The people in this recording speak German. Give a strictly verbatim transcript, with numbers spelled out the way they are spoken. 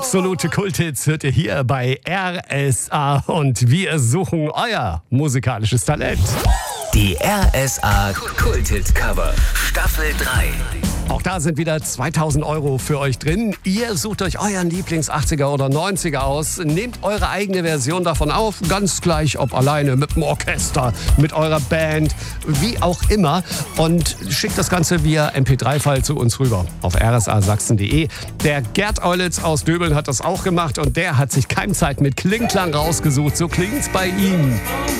Absolute Kulthits hört ihr hier bei R S A und wir suchen euer musikalisches Talent. Die R S A Kulthit-Cover Staffel drei. Auch da sind wieder zweitausend Euro für euch drin. Ihr sucht euch euren Lieblings-achtziger oder neunziger aus, nehmt eure eigene Version davon auf, ganz gleich ob alleine, mit dem Orchester, mit eurer Band, wie auch immer, und schickt das Ganze via M P drei File zu uns rüber auf r s a sachsen punkt d e. Der Gerd Eulitz aus Döbeln hat das auch gemacht und der hat sich Keimzeit mit Klingklang rausgesucht. So klingt's bei ihm.